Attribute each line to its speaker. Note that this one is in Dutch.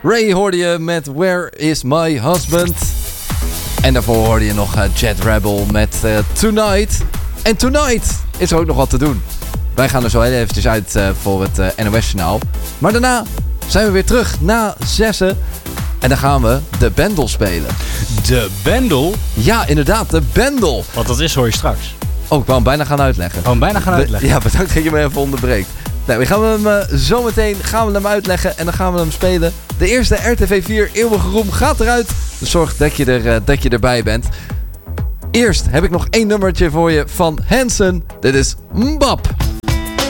Speaker 1: Ray hoorde je met Where is my husband? En daarvoor hoorde je nog Jet Rebel met Tonight. En tonight is er ook nog wat te doen. Wij gaan er zo heel eventjes uit voor het NOS-journaal. Maar daarna zijn we weer terug na 6. En dan gaan we de Bendel spelen.
Speaker 2: De Bendel?
Speaker 1: Ja, inderdaad, de Bendel.
Speaker 2: Wat dat is hoor je straks.
Speaker 1: Oh, ik wou hem bijna gaan uitleggen. Ja, bedankt dat je me even onderbreekt. Nou, we gaan hem zometeen uitleggen en dan gaan we hem spelen. De eerste RTV 4 eeuwige roem gaat eruit. Dus zorg dat je erbij bent. Eerst heb ik nog 1 nummertje voor je van Hanson. Dit is Mbap.